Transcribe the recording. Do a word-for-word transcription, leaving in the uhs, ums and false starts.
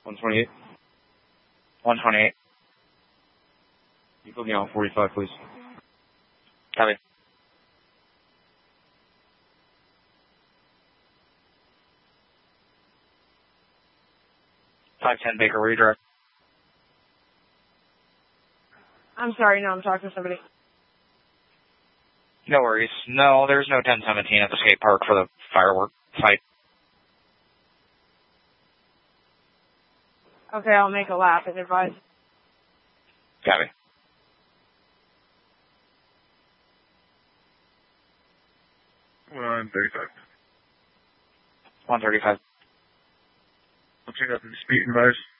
one twenty-eight. one twenty-eight. You put me on forty-five, please. Copy. five ten Baker, where you direct? I'm sorry, no, I'm talking to somebody. No worries. No, there's no ten seventeen at the skate park for the firework site. Okay, I'll make a lap and advise. Copy. one thirty-five. one thirty-five. I'll check out the dispute and advise.